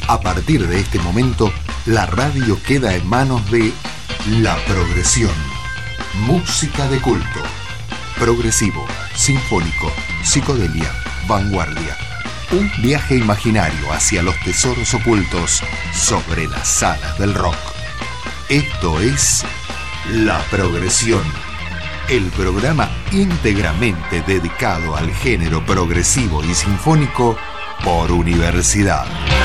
A partir de este momento, la radio queda en manos de La Progresión. Música de culto. Progresivo, sinfónico, psicodelia, vanguardia. Un viaje imaginario hacia los tesoros ocultos sobre las salas del rock. Esto es La Progresión, el programa íntegramente dedicado al género progresivo y sinfónico por Universidad.